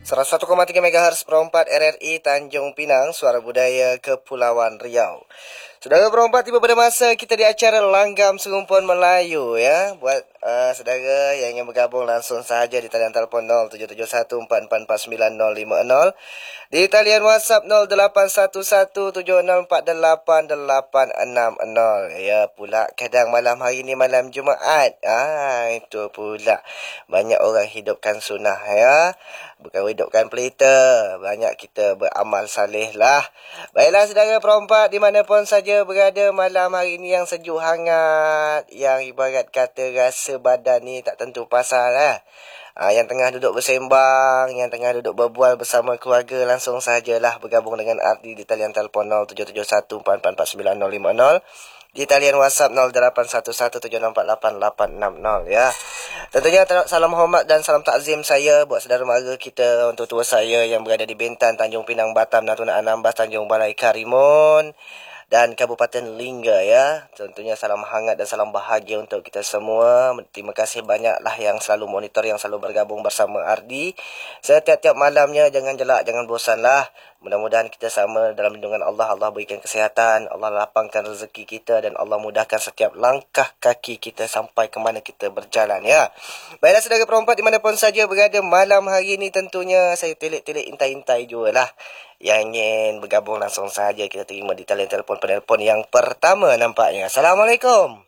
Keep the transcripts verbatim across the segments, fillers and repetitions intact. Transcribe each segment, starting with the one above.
seratus satu koma tiga megahertz perempat R R I Tanjung Pinang, Suara Budaya Kepulauan Riau. Saudara perempat, tiba pada masa kita di acara Langgam Serumpun Melayu ya. Buat uh, saudara yang ingin bergabung langsung sahaja di talian telefon nol tujuh tujuh satu empat empat empat sembilan nol lima nol, di talian WhatsApp nol lapan satu satu tujuh nol empat lapan lapan enam nol. Ya pula kadang malam hari ni malam Jumaat. Ah itu pula banyak orang hidupkan sunnah ya. Bukan hidupkan pelita. Banyak kita beramal saleh lah. Baiklah saudara perempat, di mana pun saja berada malam hari ni yang sejuk hangat, yang ibarat kata rasa badan ni tak tentu pasal lah. Ha, yang tengah duduk bersembang, yang tengah duduk berbual bersama keluarga, langsung sajalah bergabung dengan Ardi di talian telefon nol tujuh tujuh satu empat empat empat sembilan nol lima nol, di talian WhatsApp nol lapan satu satu tujuh nol empat lapan lapan enam nol ya. Tentunya salam hormat dan salam takzim saya buat saudara mara kita, untuk tua saya yang berada di Bintan, Tanjung Pinang, Batam, Natuna Anambas, Tanjung Balai, Karimun dan Kabupaten Lingga ya. Tentunya salam hangat dan salam bahagia untuk kita semua. Terima kasih banyaklah yang selalu monitor, yang selalu bergabung bersama Ardi setiap-tiap malamnya. Jangan jelak, jangan bosanlah. Mudah-mudahan kita sama dalam lindungan Allah. Allah berikan kesihatan, Allah lapangkan rezeki kita, dan Allah mudahkan setiap langkah kaki kita sampai ke mana kita berjalan ya. Baiklah saudara perempat, di mana pun saja berada malam hari ini, tentunya saya telik-telik intai-intai jualah yang ingin bergabung langsung saja kita terima di talian telefon penelpon yang pertama nampaknya. Assalamualaikum.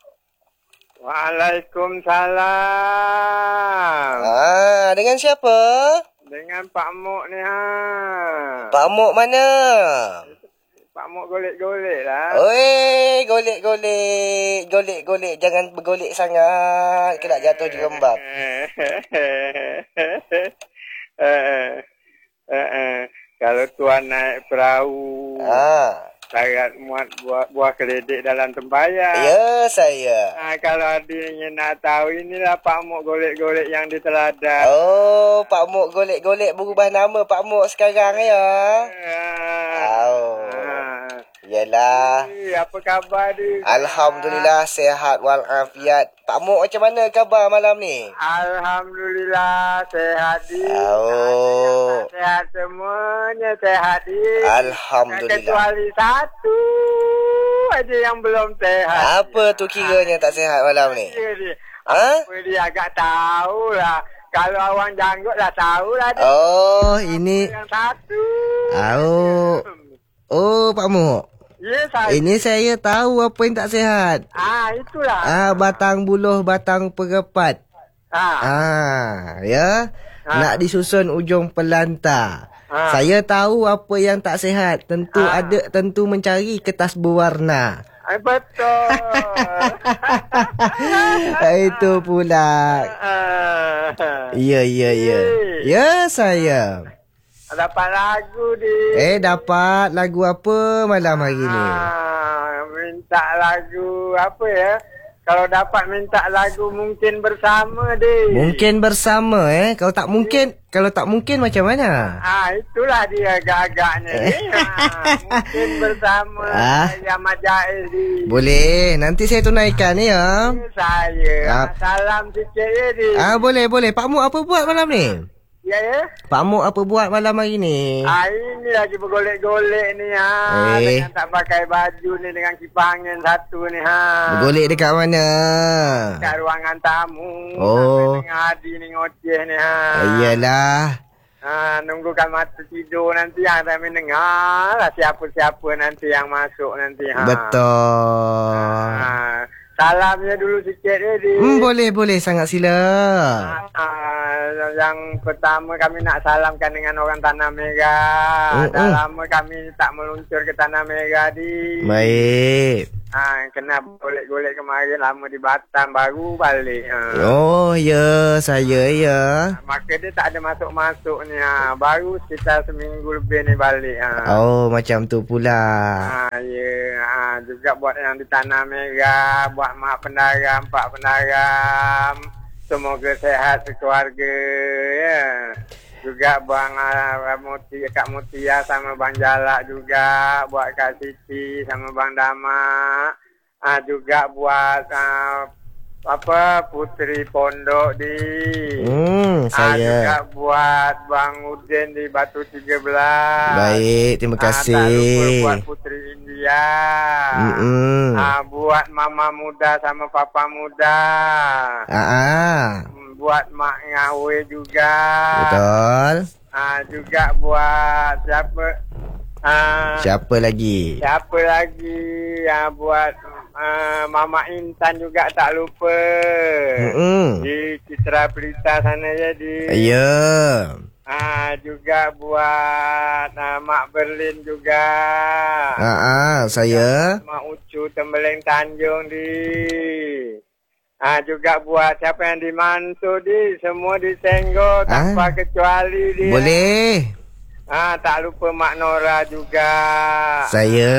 Waalaikumsalam. Ah, dengan siapa? Dengan Pak Mok ni ha. Pak Mok mana? Pak Mok golek-golek lah. Oi, golek-golek, golek-golek, jangan bergolek sangat, kena jatuh jerembab. Kalau tuan naik perahu, Ah. syarat muat buah, buah keledek dalam tembayan. Ya, saya. Ha, kalau adiknya nak tahu, inilah Pak Mok golek-golek yang di teladan. Oh, Pak Mok golek-golek berubah nama Pak Mok sekarang ya. Oh. Yalah. Eh, apa khabar dia? Alhamdulillah sihat walafiat. Pak Mok macam mana khabar malam ni? Alhamdulillah sehat dia. Oh. Sehat semuanya, sehat dia. Alhamdulillah. Kecuali satu aja yang belum sehat. Apa tu kiranya tak sihat malam ni? Dia, dia. Ha? Apa dia agak tahulah. Kalau awang janggut lah tahulah dia. Oh, ini. Yang satu. Oh. Oh, Pak Mok. Ya, saya. Ini saya tahu apa yang tak sihat. Ah, itulah. Ah, batang buluh, batang perepat. Ah. Ah, ya. Ah. Nak disusun ujung pelantar. Ah. Saya tahu apa yang tak sihat. Tentu Ah. ada, tentu mencari kertas berwarna. Ay, betul. Itu pula. Ah. Ya, ya, ya. Ya, saya. Dapat lagu dia. Eh, dapat lagu apa malam hari ni? Ah, minta lagu apa ya? Kalau dapat minta lagu Mungkin Bersama dia. Mungkin Bersama eh. Kalau tak mungkin, kalau tak mungkin macam mana? Ah, itulah dia agak-agaknya. ah, Mungkin Bersama Ah. Yang Majais dia. Boleh, nanti saya tunaikan ya. Saya. Ah. Salam sikit ya dia. Ah, boleh, boleh. Pak Mok apa buat malam ni? Ya ya. Pak Mok apa buat malam hari ni? Ah, ini lagi bergolek-golek ni ha. Eh. Dengan tak pakai baju ni, dengan kipas angin satu ni ha. Bergolek dekat mana? Kat ruangan tamu. Oh. Sampai dengan Adi ni ngoceh ni ha. Iyalah. Ha, nunggukan mata tidur nanti ha. Sampai dengar lah siapa-siapa nanti yang masuk nanti ha. Betul. Ha. Salamnya dulu sikit ya di. Hmm, boleh, boleh. Sangat sila. Ha, yang pertama kami nak salamkan dengan orang Tanah Merah. Mm-mm. Dah lama kami tak meluncur ke Tanah Merah di. Baik. Ha, kena golek-golek kemarin, lama di Batam, baru balik. Ha. Oh, ya. Saya, ya. Maka dia tak ada masuk-masuk ni. Ha. Baru sekitar seminggu lebih ni balik. Ha. Oh, macam tu pula. Ha, ya. Ha, juga buat yang di Tanah Merah, buat mak pendaram, pak pendaram. Semoga sehat sekeluarga. Ya. Juga Bang uh, Muti, Kak Mutia sama Bang Jalak juga. Buat Kak Siti sama Bang Dama. Uh, juga buat uh, apa Putri Pondok di Hmm, Ah, juga saya. buat Bang Udin di Batu tiga belas. Baik, terima Ah, tak lupa kasih. buat Putri India. Mm-mm. Ah, buat Mama muda sama Papa muda. Ah, ah. Hmm, Buat Mak Ngawe juga. Betul. Ah, juga buat siapa? Ah, Siapa lagi? siapa lagi? Ah, buat ah, Mama Intan juga tak lupa. Mm-mm. Di Citra Pelita sana jadi. Ya. Ah, juga buat ah, Mak Berlin juga. Ah, ah, saya. Mak Ucu Tembeleng Tanjung di. Ah, juga buat siapa yang di Manso di. Semua di Senggol tanpa Ah. kecuali dia. Boleh. Ah, tak lupa Mak Nora juga. Saya.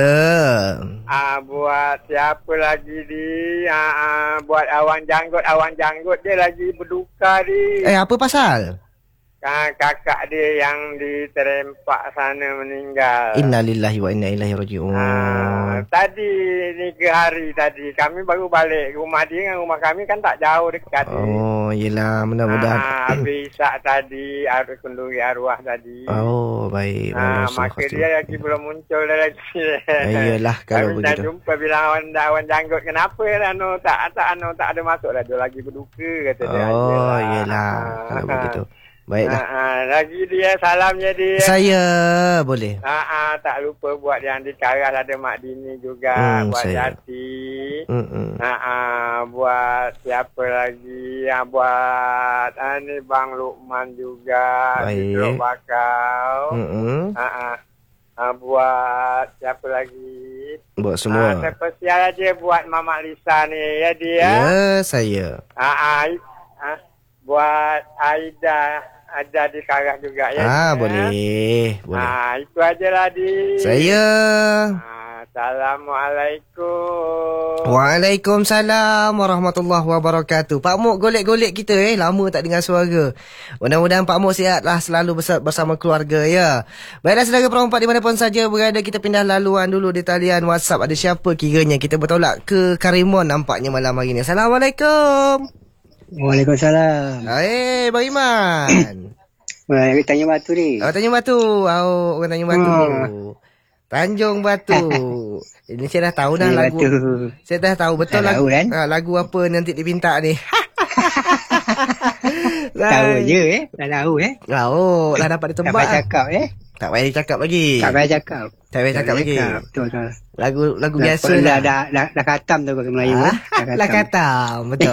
Ah, buat siapa lagi di. Ah, ah, buat Awan Janggut. Awan Janggut dia lagi berduka di. Eh, apa pasal? Ah, kakak dia yang diterempak sana meninggal. Innalillahi wa inna ilaihi raji'un. Ah, tadi ni ke hari tadi kami baru balik rumah dia dengan rumah kami kan tak jauh dekat ni. Oh, yelah, mudah-mudahan. Ah, habis Isak tadi, arwah kenduri arwah tadi. Oh, baik. Ah, Baik, maka Rasul. dia lagi belum muncul dah lagi. Iyalah, kalau kami dah begitu. jumpa bilang awan awan janggut kenapa anu tak tak anu tak ada masuk dah dia lagi berduka kata dia. Oh, yelah. Ah, Kalau begitu. Baiklah. Ah, ah, lagi dia salamnya dia. Saya boleh. Ah, ah, tak lupa buat yang di Karas ada Mak Dini juga, Hmm, buat saya. Jati. Mm-mm. Ah, ah, buat siapa lagi? Ah, buat ah, ni Bang Lukman juga, di Baik. Teluk Bakau. Mm-mm. Ah, ah. Ah, buat siapa lagi? Buat Ah, semua. spesial aja buat Mama Lisa ni ya dia. Ya, saya. Ah, ah, ah, buat Aida ada di Karas juga ya. Ah, dia. boleh. Boleh. Ah, itu ajalah di. Saya. Ah, Assalamualaikum. Waalaikumsalam warahmatullahi wabarakatuh. Pak Mok golek-golek kita eh. Lama tak dengar suara. Mudah-mudahan Pak Mok sihatlah selalu bersama keluarga ya. Baiklah saudara perempat di mana pun saja berada, kita pindah laluan dulu di talian WhatsApp. Ada siapa kiranya? Kita bertolak ke Karimun nampaknya malam hari ni. Assalamualaikum. Waalaikumsalam. Eh, Bang Iman. Wah, tanya batu ni. Oh, Tanjung Batu. Oh, orang Tanjung Batu. Hmm. Tanjung Batu. Ini saya dah tahu dah Tanya lagu. batu. Saya dah tahu betul Dah lagu. tahu kan? Ha, lagu apa nanti dipinta ni. Tahu je eh. Dah tahu eh. Oh, dah dapat Tak ditebak. payah cakap eh. Tak payah cakap lagi. Tak payah cakap. Tak payah cakap lagi. Betul betul. Lagu lagu Dah, biasa dah, lah. dah, dah, dah katam tu kalau Melayu eh. Ah, lah kata. Betul.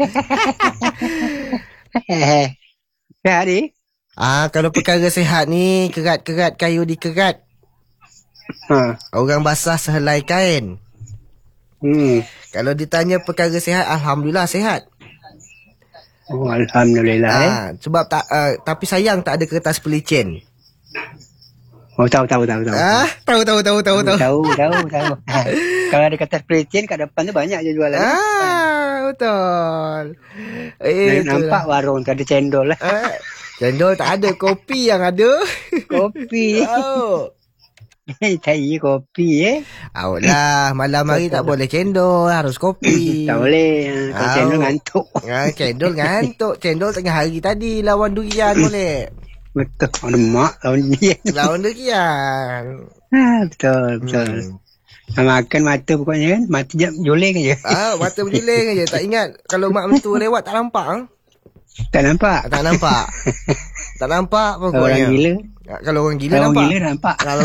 Dah ni. Ah, kalau perkara sihat ni, kerat-kerat kayu dikerat. Ha. Orang basah sehelai kain. Hmm. Kalau ditanya perkara sihat, alhamdulillah sihat. Oh, alhamdulillah eh. Ah, sebab tak uh, tapi sayang tak ada kertas pelicin. Oh, tahu tahu tahu tahu. Ah, tahu tahu tahu tahu tahu. Tahu tahu tahu. Ha. Kalau ada kertas pelicin kat depan tu banyak je jualan. eh. Ah, betul. Eh, Nampak warung tu ada cendol lah. Ah, cendol tak ada, kopi yang ada. Kopi. Oh. Cari kopi eh. Awak lah, malam hari tak boleh cendol, harus kopi. Tak boleh. Ha. Kalau Au. cendol ngantuk. Ah, cendol ngantuk. Cendol tengah hari tadi lawan durian boleh. Betul. Ada mak lawan dia. Lawan durian. Ha, betul, betul. Hmm. Hmm. Makan mata pokoknya kan. Mata jap juling je. Ah, mata berjeling aja. Tak ingat kalau mak mentua lewat tak nampak. Ah? Tak nampak. Tak nampak. Tak nampak Kalau pokoknya. orang gila. Ah, Kalau orang gila Kalau orang nampak. gila nampak. Kalau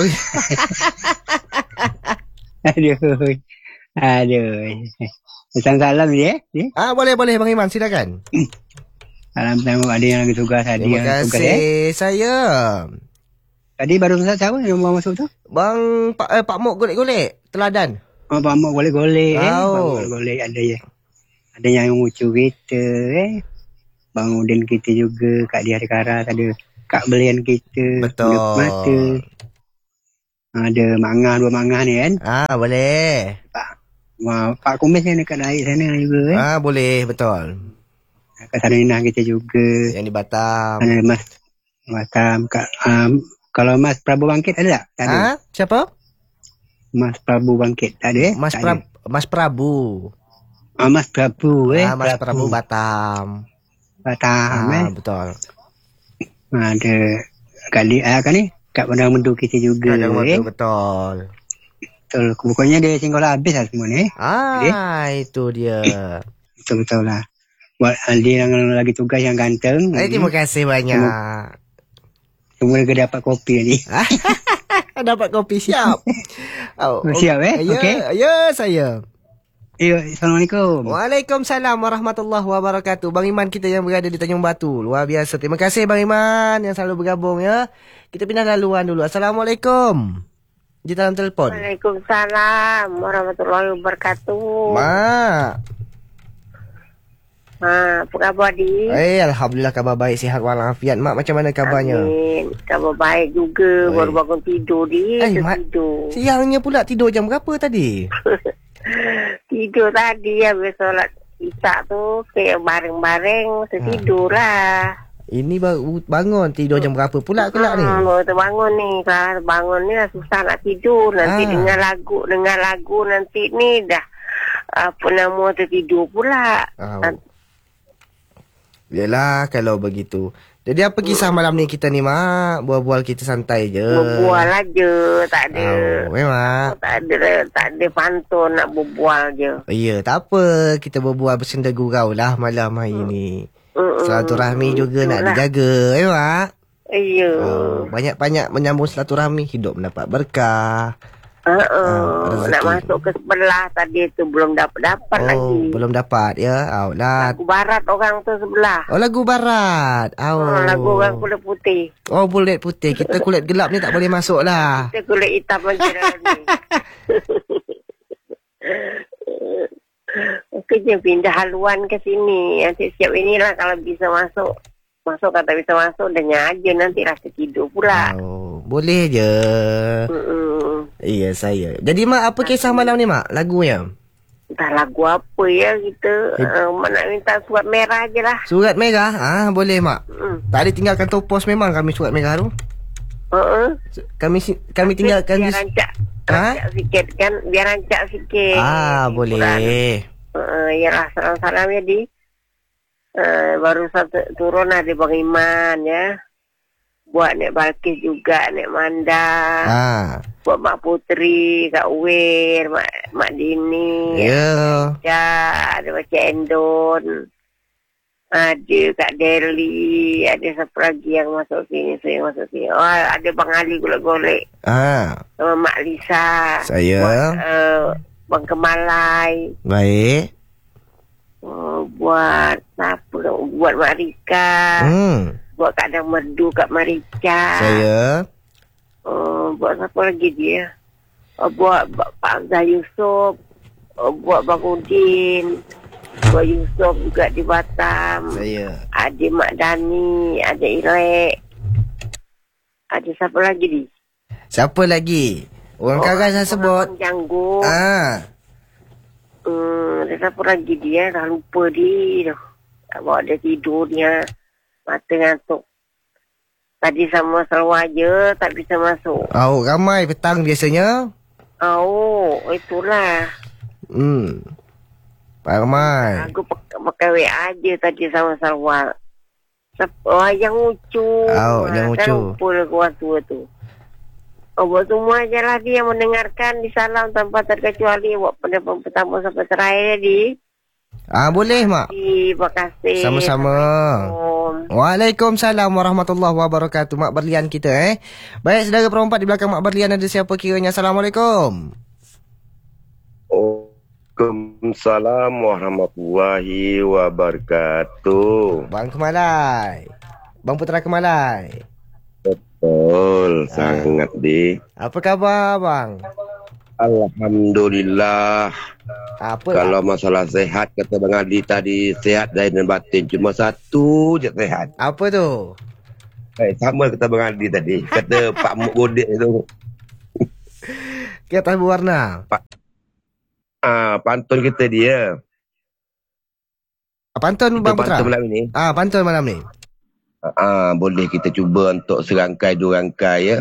Aduh. Aduh. Salam-salam dia. eh. Ah, boleh boleh Bang Iman, silakan. Salam tengok ada yang lagi tugas. Ada Terima yang tugas eh. kasih saya. Tadi baru selesai siapa yang bawa masuk tu? Bang Pak eh, Pak Mok golek-golek teladan. Oh, Pak Mak golek-golek eh. Oh. Pak Mak golek ada ya. Ada yang mengucu kita eh. Bang Udin kita juga. Kak Dia ada Karas. Ada Kak Belian kita. Betul. Budak Mata. Ada mangah, dua mangah ni kan. Ah, boleh. Wah, Pak Kumis yang dekat air sana juga eh. Ah, boleh, betul. Kat Sarinah kita juga. Yang di Batam. Ada Mas Batam. Kak, um, kalau Mas Prabu Bangkit ada tak? Tak ada. Ah, siapa? Mas Prabu Bangkit tak ada eh? Mas Tak Pra ada. Mas Prabu. Ah, Mas Prabu eh. Ah, Mas Prabu Batam. Batam Ah, eh. betul. Ada kali ah kan ni kat Padang Medu kita juga Kadang eh. betul, betul. Betul. Pokoknya dia singgah habis lah semua ni. Ah, okay. Itu dia. Betul-betul lah. Buat Aldi yang lagi tugas yang ganteng. Eh, terima kasih banyak. Semua dia dapat kopi ni. Dapat kopi siap. Oh, siap eh? Ya, Okey. ya saya. Eh, Assalamualaikum. Waalaikumsalam warahmatullahi wabarakatuh. Bang Iman kita yang berada di Tanjung Batu. Luar biasa. Terima kasih Bang Iman yang selalu bergabung ya. Kita pindah laluan dulu. Assalamualaikum. Di dalam telefon. Waalaikumsalam warahmatullahi wabarakatuh. Mak. Ha, apa khabar di? Eh, alhamdulillah khabar baik, sihat walafiat. Mak macam mana kabarnya? Amin. Khabar baik juga. Oi. Baru bangun tidur di. Eh, Mak. Tidur. Siangnya pula tidur jam berapa tadi? Tidur tadi habis solat Isyak tu kayak bareng-bareng tertidur lah. Ini baru bangun, tidur jam berapa pula kelak ni? Hmm, baru terbangun ni. Kalau bangun ni lah susah nak tidur. Nanti Ah. dengar lagu, dengar lagu nanti ni dah apa nama tertidur pula. Oh. Yelah kalau begitu. Jadi apa kisah malam ni kita ni Mak? Bual-bual kita santai je. Berbual aja, tak ada. Oh, memang. Tak ada tak ada pantun nak berbual je. Ya, tak apa. Kita berbual bersenda gurau lah malam hari ni. Mm-mm. Silaturahmi juga nak Itulah. dijaga, eh Mak? Ya. Oh, banyak-banyak menyambung silaturahmi, hidup mendapat berkah. Uh, Ah, uh, rezeki. nak masuk ke sebelah tadi tu belum dapat-dapat Oh, lagi. belum dapat ya. Aulat. Lagu barat orang tu sebelah. Oh, lagu barat. Oh. Oh. Lagu orang kulit putih. Oh, kulit putih. Kita kulit gelap ni tak boleh masuk lah. Kita kulit hitam aja dalam ni. Kerja pindah haluan ke sini. Nanti siap inilah kalau bisa masuk. Masuk kata bisa masuk, dengar aja nanti rasa tidur pula. Oh, boleh je. Mm-mm. Iya, saya. Jadi Mak, apa kisah malam ni Mak? Lagunya? Entah lagu apa ya kita. Uh, mak nak minta surat merah je lah. Surat merah? Ah, boleh Mak. Mm. Tak ada tinggalkan topos memang kami surat merah tu. Uh-uh. Kami si- kami tinggalkan Biar di... rancak. Ha? Rancak sikit kan. Biar rancak sikit. Ah, boleh. Uh, yalah, salam-salam ya di. Uh, baru satu turun ada Bang Iman ya. Buat Nek Balkis juga, Nek Manda. Ah, Buat Mak Putri, Kak Wir, Mak, Mak Dini. ya. Ya, ada Macam Endon. Ada Kak Deli. Ada siapa lagi yang masuk sini, saya masuk sini. Oh, ada Bang Ali golek-golek. Ah, Sama Mak Lisa. saya. Buat, uh, Bang Kemalai. Baik. Uh, buat apa? Buat Mak Rika. Hmm, Buat Kak Dang Merdu, Kak Marica. saya. Uh, buat siapa lagi dia? Uh, buat Pak Abzal Yusof. Uh, buat Bang Udin. Buat Yusof juga di Batam. Saya. Ada Mak Dani. Ada Ilek. Ada siapa lagi ni? Siapa lagi? Orang karas saya sebut. Orang Janggut. Ah, Hmm, ada siapa lagi dia? Dah lupa dia. Tak bawa dia tidur dia. Mata ngantuk. Tadi sama seluar je, tak bisa masuk. oh, ramai petang biasanya. Oh, itulah. Hmm. Ramai. Aku pakai, pakai W A je tadi sama seluar. Oh, yang lucu. Oh, yang lucu. Kan lupa lah kawan tua tu. Oh, buat semua je lah dia yang mendengarkan di salam tanpa terkecuali. Buat pendapat pertama sampai terakhir di. Ah, boleh Mak. Terima kasih. Sama-sama. Assalamualaikum. Waalaikumsalam warahmatullahi wabarakatuh. Mak Berlian kita eh. Baik, saudara perempat di belakang Mak Berlian ada siapa kiranya? Assalamualaikum. Waalaikumsalam warahmatullahi wabarakatuh. Bang Kemalai. Bang Putera Kemalai. Betul, sangat di. Apa khabar bang? Alhamdulillah. Apa? Kalau masalah sehat kata Bang Adi tadi, sehat zahir dan batin, cuma satu je sehat. Apa tu? Eh, sama kata Bang Adi tadi. Kata Pak Muk Godek tu. Kita berwarna. Ah, pantun kita dia. Pantun Kita Bang Putera. pantun malam ni. Ah, pantun malam ni. Ah, boleh kita cuba untuk serangkai dua rangkai ya.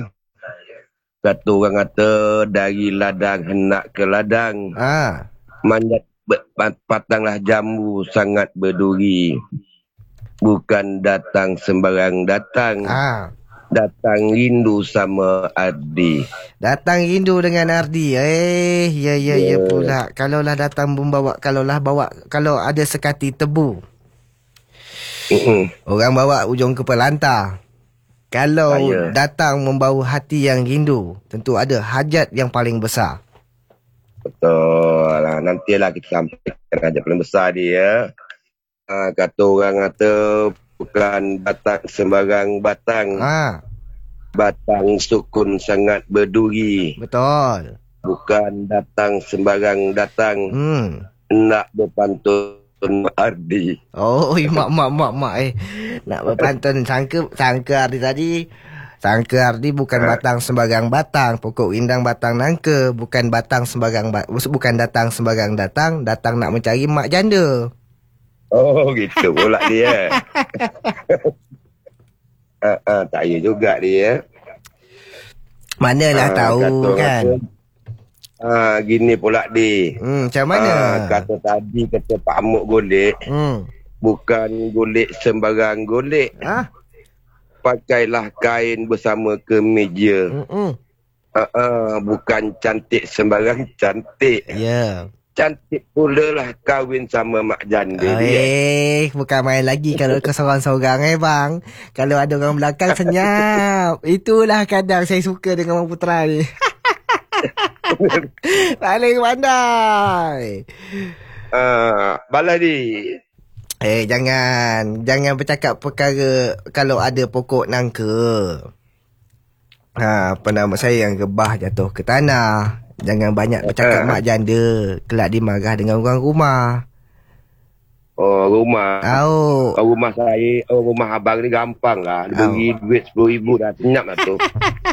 Satu orang kata dari ladang hendak ke ladang. Ah. Manjat be- pat- patanglah jambu sangat berduri. Bukan datang sembarang datang. Ah, Datang rindu sama Ardi. datang rindu dengan Ardi. Eh, ya ya ya Ya. pula. Kalaulah datang membawa, kalaulah bawa, kalau ada sekati tebu, Mm-mm. orang bawa ujung kepelantah. Kalau Saya. datang membawa hati yang rindu, tentu ada hajat yang paling besar. Betul lah. Nantilah kita sampaikan hajat paling besar dia. Ya. Ha, kata orang kata bukan batang sembarang batang. Ah, Batang sukun sangat berduri. betul. Bukan datang sembarang datang. Hmm. Nak berpantun Ardi. Oh, mak mak mak mak eh. Nak berpantun sangka sangka Ardi tadi. Sangka Ardi bukan batang sembarang batang, pokok indang batang nangka, bukan batang sembarang ba- bukan datang sembarang datang, datang nak mencari mak janda. Oh gitu pula dia. Ah, ah, tak ya juga dia. Manalah Ah, tahu kata kan. kata, ah, gini pula dia. Hmm, macam mana? Ah, kata tadi kata Pak Amuk golek. Hmm. Bukan golek sembarang golek. Ah. Pakailah kain bersama kemeja. Hmm. Ah, ah, bukan cantik sembarang cantik. Ya. Yeah. Cantik pula lah kahwin sama mak janda dia. Eh, bukan main lagi kalau kau seorang-seorang eh bang. Kalau ada orang belakang senyap. Itulah kadang saya suka dengan Mak Putra ni. Paling pandai. Ah, bala di. Eh, jangan. Jangan bercakap perkara kalau ada pokok nangka. Ha, apa nama saya yang gebah jatuh ke tanah. Jangan banyak bercakap mak janda. Kelak dimarah dengan orang rumah. Oh, rumah. Tahu. Oh, rumah saya, oh, rumah abang ni gampang lah. Dia Oh. bagi duit sepuluh ribu dah senyap lah tu.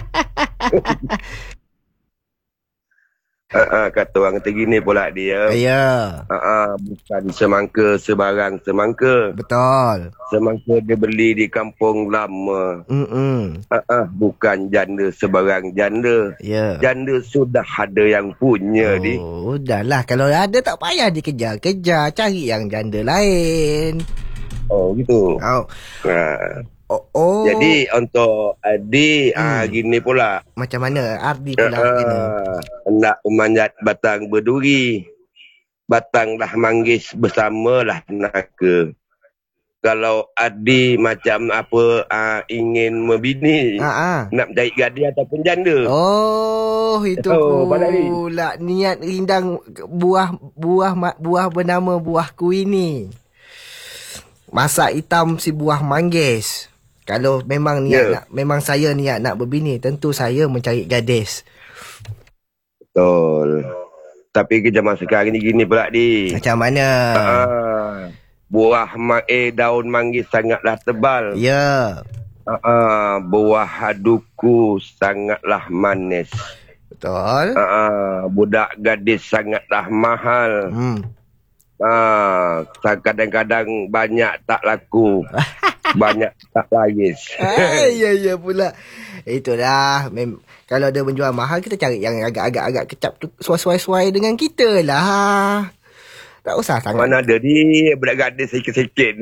uh, uh, kata orang kata gini pula dia. Ya, Uh, uh, bukan semangka sebarang semangka. betul. Semangka dia beli di kampung lama. Mm-mm. Uh, uh, bukan janda sebarang janda. Ya. Janda sudah ada yang punya di. Oh, udahlah. Kalau ada tak payah dikejar-kejar. Cari yang janda lain. Oh gitu. Oh. Uh. Oh, oh. Jadi untuk Adi, hmm. ah, gini pula. Macam mana Ardi pula uh, kena? Nak memanjat batang berduri. Batang dah manggis bersamalah tenaga. Kalau Adi macam apa uh, ingin membini. Ha-ha. Nak mencari gadis ataupun janda. Oh, itu Oh, pula niat rindang buah buah buah bernama buah kuini. Masak hitam si buah manggis. Kalau memang niat Yeah. nak, memang saya niat nak berbini, tentu saya mencari gadis. Betul. Tapi ke zaman sekarang ni gini pula di. Macam mana? Ah, buah ma- eh, daun manggis sangatlah tebal. Ya. Ah, buah duku sangatlah manis. Betul. Ah, budak gadis sangatlah mahal. Hmm. Ah, kadang-kadang banyak tak laku. Banyak tak laris. Eh, ya ya pula. Itulah. Mem- kalau dia menjual mahal, kita cari yang agak-agak kecap tu, suai-suai dengan kita lah. Tak usah sangat. Mana ada ni budak gadis sikit-sikit.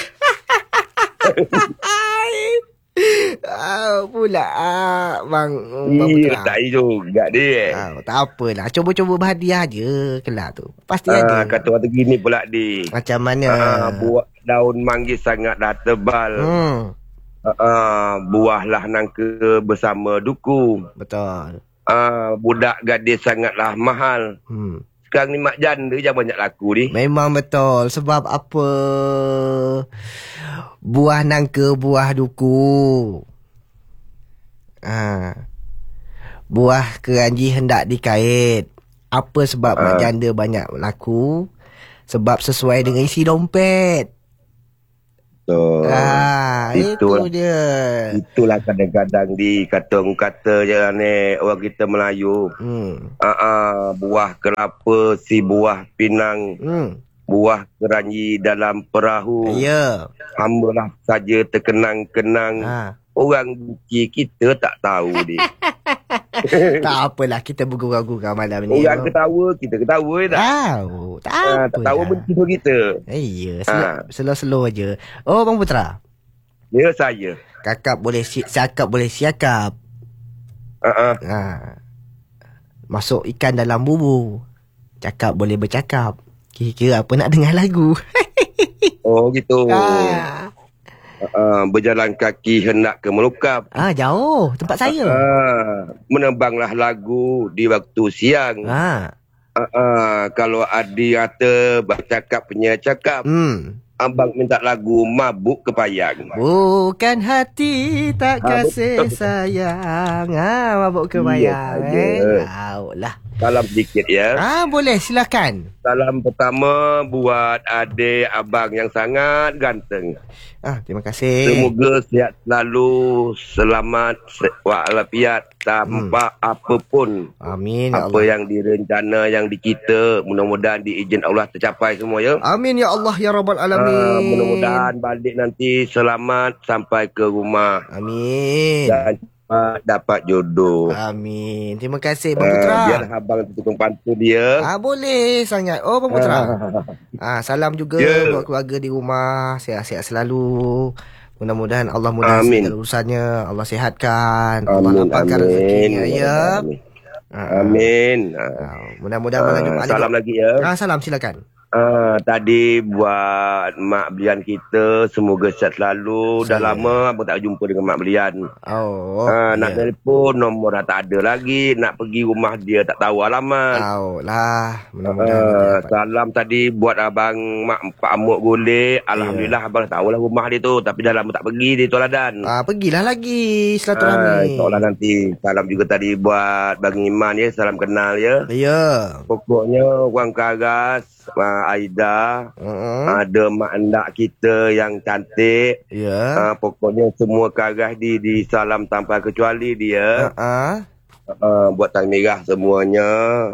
Ah, pula ah, Bang Bang Iya, Putra. tak juga dia. Ah, tak apalah. Cuba-cuba berhadiah je kelak tu. Pasti Ah, ada. kata waktu gini pula di. Macam mana? Ah, buah daun manggis sangatlah tebal. Hmm, Ah, buahlah nangka bersama duku. betul. Ah, budak gadis sangatlah mahal. Hmm. Sekarang ni mak janda je banyak laku ni. Memang betul. Sebab apa? Buah nangka, buah duku. Ah. Buah keranji hendak dikait. Apa sebab mak Ah. janda banyak laku? Sebab sesuai dengan isi dompet. So, Ah, itulah. itu dia. itulah kadang-kadang di kata-kata je ni orang kita Melayu. Hmm. Ah, ah, buah kelapa si buah pinang, Hmm. buah keranji dalam perahu. Ya. Hambalah saja terkenang-kenang. Ah. Orang buci kita tak tahu dia. Tak apalah, kita bergurau-gurau malam ni. Orang ketawa, kita ketawa tak? Tahu, tak Ha, apa. tak tahu betul kita. Iya, Ha. slow-slow aja. Oh, Bang Putra. Ya, saya. Kakak boleh si- cakap boleh siakap. Ha, Ha. Masuk ikan dalam bubu. Cakap boleh bercakap. Kira-kira apa nak dengar lagu. Oh, gitu. Ah. Uh, berjalan kaki hendak ke Melukap. Ah, jauh tempat saya. Uh, menembanglah lagu di waktu siang. Ah. Uh, uh, kalau Adi kata bercakap punya cakap, Hmm. abang minta lagu Mabuk Kepayang. Bukan hati tak Ah, kasih betul. sayang. Ah, mabuk kebayang. Iya eh. saja. Tahu lah. Salam sedikit ya. Ah, boleh, silakan. Salam pertama buat adik abang yang sangat ganteng. Ah, terima kasih. Semoga sihat selalu, selamat, se- walafiat tanpa hmm. apa pun. Amin ya Apa Allah. yang direncana, yang dikita, mudah-mudahan diizin Allah tercapai semua ya. Amin ya Allah ya Rabbal Ah, Alamin. mudah-mudahan balik nanti selamat sampai ke rumah Amin. dan cepat dapat jodoh. Amin. Terima kasih Bang Ah, Putra. biar abang tukang pantu dia. Ah, boleh sangat. Oh, Bang Putra. Ah, salam juga Ya. buat keluarga di rumah. Sihat-sihat selalu. Mudah-mudahan Allah mudahkan Amin. segala urusannya. Allah sihatkan. Allah Amin, lapangkan amin. rezekinya ya. Amin. Ah, Amin. Ah, ah, mudah-mudahan malam ah, Jumaat salam juga. lagi ya. Ah, salam silakan. Ah, tadi buat mak belian kita semoga sihat selalu. Dah Saya. lama abang tak jumpa dengan mak belian. Oh. Ah, nak ya. telefon nombor dah tak ada lagi. Nak pergi rumah dia tak tahu alamat. Tahu lah. Mudah-mudahan Ah, kita dapat. salam tadi buat abang mak Pak Amuk Golek. Alhamdulillah abang tahulah rumah dia tu, tapi dah lama tak pergi di Toladan. Ah, pergilah lagi Ah, silaturahmi. insyaAllah nanti. Salam juga tadi buat Bang Iman ya, salam kenal ya. Ya. Pokoknya orang Karas, uh, Aida, Uh-uh. ada mak endak kita yang cantik. Ya. Uh, pokoknya semua Karas di di salam tanpa kecuali dia. Uh-uh. Uh, buat tang merah semuanya.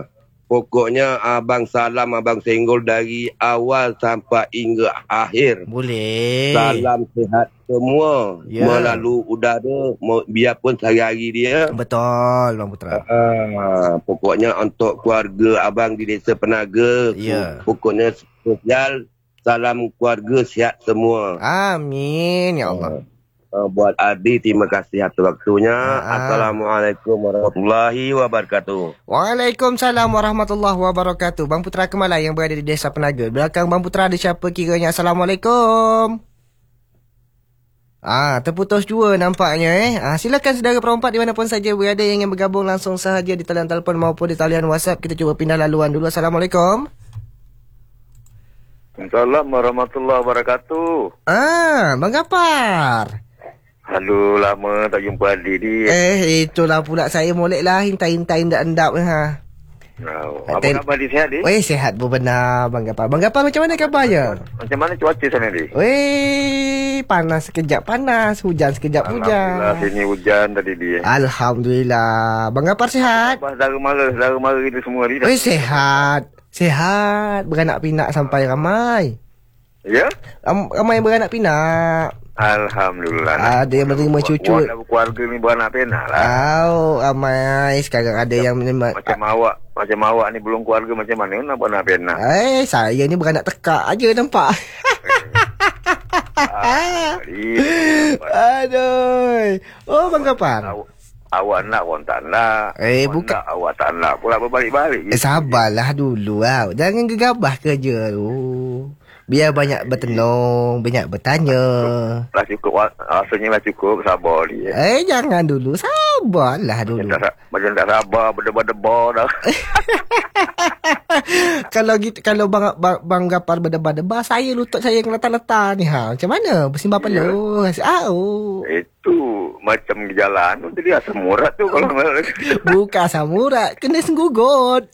Pokoknya abang salam, abang senggol dari awal sampai hingga akhir. Boleh. Salam sihat semua Ya. melalui udara, mau- biarpun sehari-hari dia. Betul Bang Putra. Ah, pokoknya untuk keluarga abang di Desa Penaga, Ya. pokoknya sosial, salam keluarga sihat semua. Amin ya Allah. Ah, buat Adi, terima kasih atas waktunya. Ah. Assalamualaikum warahmatullahi wabarakatuh. Waalaikumsalam warahmatullahi wabarakatuh. Bang Putra Kemalai yang berada di Desa Penaga. Belakang Bang Putra ada siapa kiranya? Assalamualaikum. Ah, terputus dua nampaknya eh. Ah, silakan saudara perempat di mana pun saja berada yang ingin bergabung langsung sahaja di talian telefon maupun di talian WhatsApp. Kita cuba pindah laluan dulu. Assalamualaikum. Assalamualaikum warahmatullahi wabarakatuh. Ah, Bang Gapar. Halo, lama tak jumpa Adi ni. Eh, itulah pula saya molek lah hintai-hintai endap-endap ha. Oh, Ten- apa khabar di sehat ni? Weh, sehat pun benar Bang Gapar. Bang Gapar macam mana kabarnya? Macam mana cuaca sana ni? Weh, panas sekejap panas, hujan sekejap Alhamdulillah, hujan. sini hujan tadi dia. Alhamdulillah. Bang Gapar sehat? Apa saudara mara, saudara mara kita semua ni? Weh, sehat. Sehat. Beranak pinak sampai ramai. Ya? Ram- ramai beranak pinak. Alhamdulillah. Ada yang menerima cucu. Buat keluarga ni beranak penak lah. Oh, ramai. Sekarang ada yang menerima. Macam awak, macam awak ni belum keluarga macam mana nak beranak penak? Eh, saya ni beranak tekak aja nampak. Ah, iya. Aduh. Oh, Bang Gapar. Awak, awak nak orang tak nak. Eh, Awak bukan. nak, awak tak nak pula berbalik-balik. Eh, sabarlah dulu lah. Jangan gegabah kerja tu. Biar banyak bertenung, banyak bertanya. Lah cukup, wa- rasanya lah cukup, sabar dia. Eh, jangan dulu. Sabarlah Macam dulu. tak, macam tak sabar, berdebar-debar dah. Kalau gitu, kalau bang, bang, bang Gapar berdebar-debar, saya lutut saya yang letak-letak ni. Ha. Macam mana? Bersimbah pelur. Ah, oh. Itu macam di jalan tu tadi asam urat tu kalau Bukan samurat. Kena senggugut.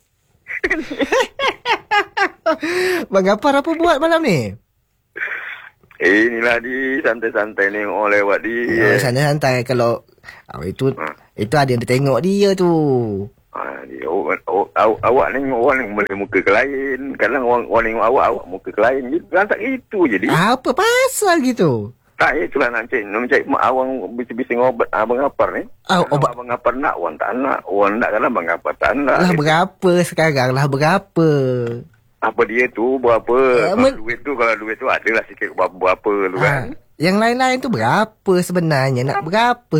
Bang Gapar apa buat malam ni? eh, inilah di santai-santai ni orang lewat di. Oh, sana santai. Kalau oh, itu itu ada yang dia tengok dia tu. Ah, dia, awak, awak, awak, awak tengok orang yang boleh muka ke lain. Kadang orang, orang tengok awak, awak muka ke lain. Gitu, tak itu je dia. Apa pasal gitu? Tak, itulah nak cek. Nak cek mak awang bising-bising obat Abang Gapar ni. Ah, obat. Abang Gapar nak, orang tak nak. Orang nak kan Abang Gapar tak nak. Lah berapa sekarang? Lah berapa? Apa dia tu, berapa? Ya, Kalau men- duit tu, kalau duit tu adalah sikit berapa-berapa tu kan. Ha, yang lain-lain tu berapa sebenarnya? Nak berapa?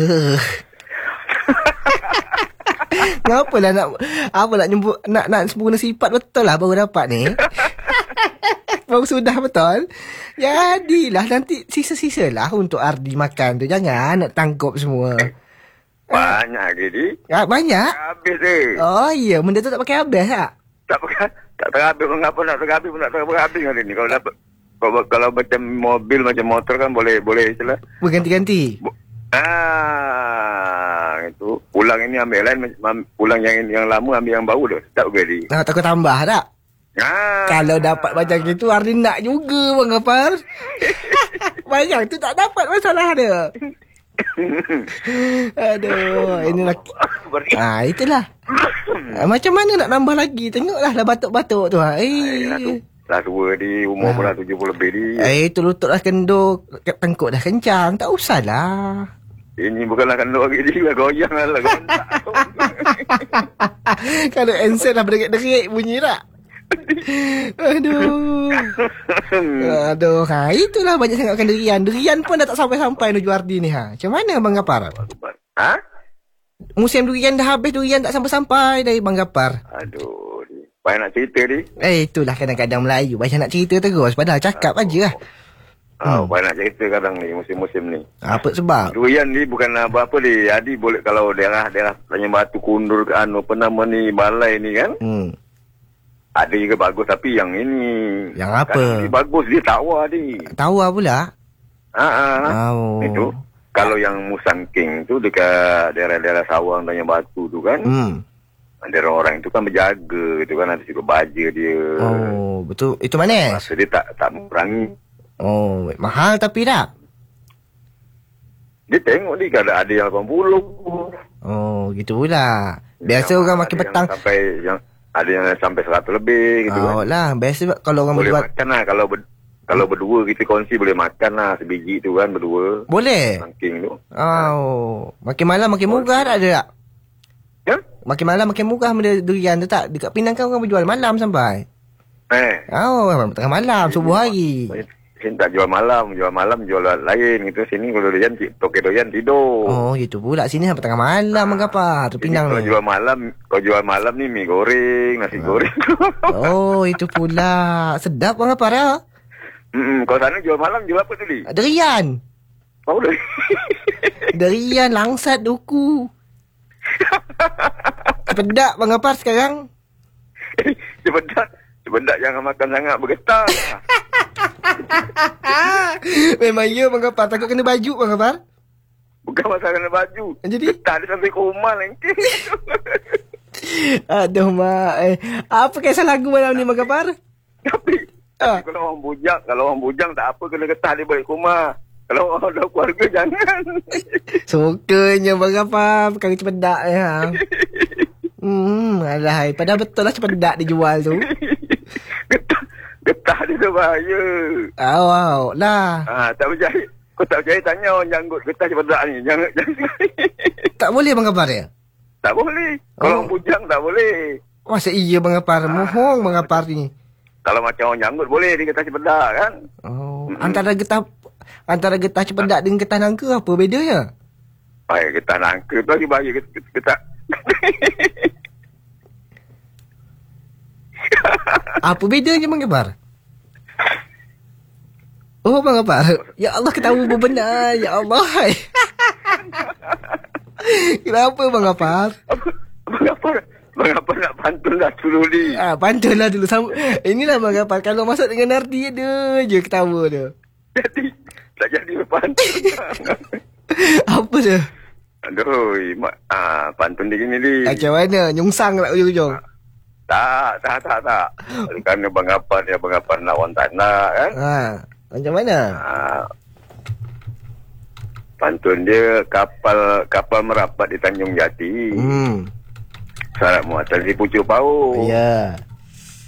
Ngapa lah nak apa nak nyebut nak nak sempurna sifat betul lah baru dapat ni. Baru sudah betul. Jadilah nanti sisa-sisa lah untuk Ardi makan tu. Jangan nak tangkap semua. Banyak lagi ni. Ah, banyak? Habis dia. Oh iya, benda tu tak pakai habis tak? Tak pakai, tak terhabis. Mengapa nak terhabis pun tak terhabis hari ni. Kalau dapat, kalau, kalau macam mobil, macam motor kan boleh, boleh je lah. Berganti-ganti? Ah, itu. Pulang ini ambil lain, pulang yang yang lama ambil yang baru dah. Tak berani. Ah, takut tambah tak? Ah. Kalau dapat macam itu, Ardi nak juga Bang Gapar. Bayang tu tak dapat masalah dia. Aduh, inilah. Ah, itulah. Ah, macam mana nak nambah lagi? Tengoklah lah batuk-batuk tu. Ah. Eh. Dah tua di, umur pun dah tujuh puluh lebih di. Eh, tu lutut dah kendor, tengkuk dah kencang. Tak usahlah. Ini bukanlah kendor lagi dia, goyang lah. Kalau ensen lah berderik-derik bunyi tak? Aduh. Aduh, ha, itulah banyak sangat makan durian. Durian pun dah tak sampai-sampai menuju Ardi ni ha. Macam mana Bang Gapar? Ha? Musim durian dah habis, durian tak sampai-sampai dari Bang Gapar. Aduh, ni. Banyak nak cerita ni. Eh, itulah kadang-kadang Melayu banyak nak cerita terus, padahal cakap aja lah. Ah, hmm. Banyak cerita kadang ni musim-musim ni. Apa sebab? Durian ni bukan apa-apa ni. Adi boleh kalau daerah-daerah Tanjung Batu, Kundur ke anu apa nama ni, Balai ni kan. Hmm. Ada juga bagus tapi yang ini. Yang apa? Kan, bagus dia tawar ni. Tawar pula? Ha ah. Oh. Itu. Kalau yang Musang King tu dekat daerah-daerah Sawang Tanjung Batu tu kan. Hmm. Ada orang itu kan berjaga itu kan, ada juga baja dia. Oh, betul. Itu mana? Masa dia tak tak merangi. Oh, mahal tapi tak? Dia tengok ni kalau ada yang lapan puluh. Oh, gitu pula. Biasa yang orang makin petang. Sampai yang ada yang sampai seratus lebih gitu oh, kan. lah, biasa kalau orang boleh berbuat. makan lah. Kalau ber, kalau berdua kita kongsi boleh makan lah. Sebiji tu kan berdua. Boleh? Sangking tu. Oh, makin malam makin murah tak ada tak? Ya? Makin malam makin murah benda durian tu tak? Dekat Penang kan orang berjual malam sampai. Eh. Oh, tengah malam, subuh hari. Sini tak jual malam. Jual malam jual lain gitu. Sini kalau durian, toke durian tidur. Oh, gitu pula. Sini sampai tengah malam mengapa? Tu Penang kalau ni. jual malam, kalau jual malam ni mi goreng, nasi goreng. Oh, itu pula. Sedap bang apa dah? Hmm, kalau sana jual malam jual apa tu ni? Durian. Oh, dah. Durian, langsat, duku. Cepedak bang apa sekarang? Cepedak. Cepedak jangan makan sangat bergetar. Memang ya bang apa? Takut kena baju bang apa? Bukan masalah kena baju. Jadi? Getar dia sampai ke rumah lagi. Aduh mak. Eh, apa kisah lagu malam ni bang apa? Tapi, Ah. tapi kalau orang bujang, kalau orang bujang tak apa kena getah dia balik rumah. Kalau orang dah keluarga jangan. Sukanya bang apa? Perkara cepedak ya. Hmm, alahai. Padahal betul lah cepedak dijual tu. Getah, getah dia tu bahaya. Oh, wow. Lah. Ah, tak percaya. Kau tak percaya tanya orang janggut getah cepedak ni. Jangan, jangan. Tak boleh bang apa dia? Tak boleh. Kalau Oh. orang bujang tak boleh. Masa iya bang apa? Mohong bang apa ni. Kalau macam orang janggut boleh dia getah cepedak kan. Oh, Mm-mm. antara getah antara getah cepedak dengan getah nangka apa bedanya? Baik, getah nangka tu lagi bahaya getah. getah. Apa bedanya bang Gapar? Oh bang Gapar. Ya Allah ketahui benar. Ya Allah. Kenapa bang Gapar? Abang apa? Abang apa nak pantun dah dulu ni? Ah, pantullah dulu. Sam- Inilah bang Gapar. Kalau masuk dengan Nardi ada je ketawa dia. Jadi, tak jadi pantun. Apa dia? Aduh, mak, ah, pantun dia gini ni. Macam mana? Nyungsang lah ujung-ujung. Tak, tak, tak, tak. Kerana Abang Gapar ni, Abang Gapar nak orang tak nak kan. Ha, macam mana? Ah, pantun dia kapal kapal merapat di Tanjung Jati. Hmm. Syarat muatan si pucuk paut. Ya.